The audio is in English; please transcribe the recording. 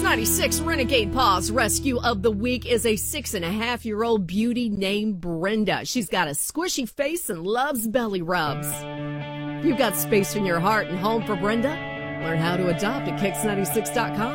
96 Renegade Paws rescue of the week is a 6.5-year-old beauty named Brenda. She's got a squishy face and loves belly rubs. You've got space in your heart and home for Brenda? Learn how to adopt at Kicks96.com.